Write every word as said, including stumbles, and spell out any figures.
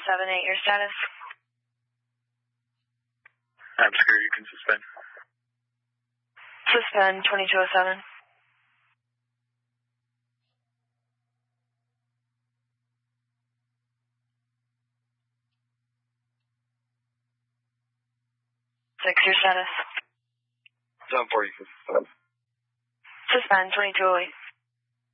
seven eight, your status? I'm scared you can suspend. Suspend twenty-two oh seven. Six, your status? seven four, you can suspend. Suspend twenty-two oh eight.